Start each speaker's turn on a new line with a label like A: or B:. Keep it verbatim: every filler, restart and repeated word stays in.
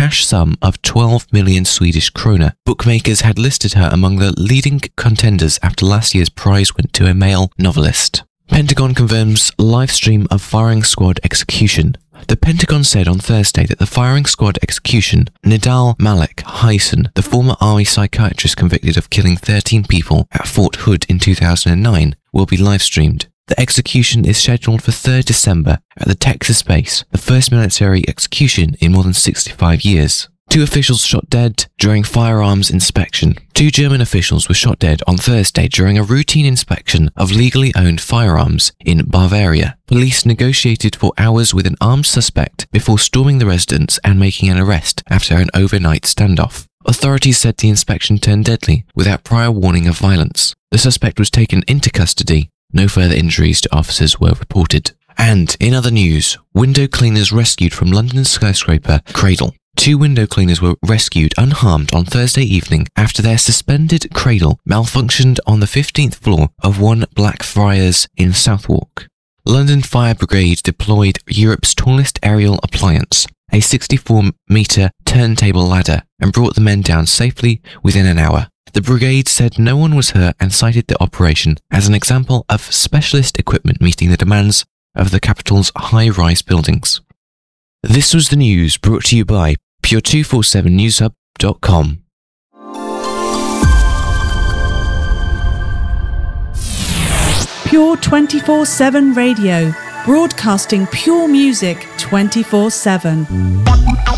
A: cash sum of twelve million Swedish krona. Bookmakers had listed her among the leading contenders after last year's prize went to a male novelist. Pentagon confirms live stream of firing squad execution. The Pentagon said on Thursday that the firing squad execution, Nidal Malik Hyson, the former army psychiatrist convicted of killing thirteen people at Fort Hood in two thousand nine, will be live-streamed. The execution is scheduled for third of December at the Texas base, the first military execution in more than sixty-five years. Two officials shot dead during firearms inspection. Two German officials were shot dead on Thursday during a routine inspection of legally owned firearms in Bavaria. Police negotiated for hours with an armed suspect before storming the residence and making an arrest after an overnight standoff. Authorities said the inspection turned deadly without prior warning of violence. The suspect was taken into custody. No further injuries to officers were reported. And in other news, window cleaners rescued from London's skyscraper Cradle. Two window cleaners were rescued unharmed on Thursday evening after their suspended cradle malfunctioned on the fifteenth floor of One Blackfriars in Southwark. London Fire Brigade deployed Europe's tallest aerial appliance, a sixty-four metre turntable ladder, and brought the men down safely within an hour. The brigade said no one was hurt and cited the operation as an example of specialist equipment meeting the demands of the capital's high-rise buildings. This was the news brought to you by Pure two forty-seven news hub dot com.
B: Pure twenty-four seven Radio, broadcasting pure music twenty-four seven.